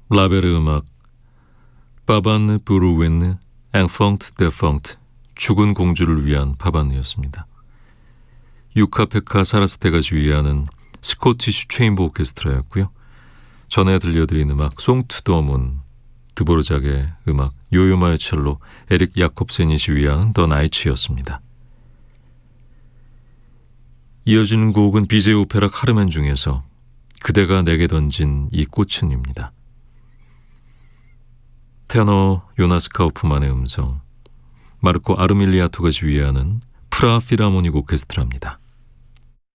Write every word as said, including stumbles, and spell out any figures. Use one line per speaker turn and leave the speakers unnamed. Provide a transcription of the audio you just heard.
라벨의 음악 바반느 부르웬느 앵펑트 데펑트 죽은 공주를 위한 바반느였습니다. 유카페카 사라스테가 지휘하는 스코티시 체인버 오케스트라였고요. 전에 들려드린 음악 송투더문 드보르작의 음악 요요마의 첼로 에릭 야콥센이 지휘하는 더 나이츠였습니다. 이어지는 곡은 비제 오페라 카르멘 중에서 그대가 내게 던진 이 꽃은입니다. 테너 요나스 카우프만의 음성, 마르코 아르밀리아토가 지휘하는 프라 필하모닉 오케스트라입니다.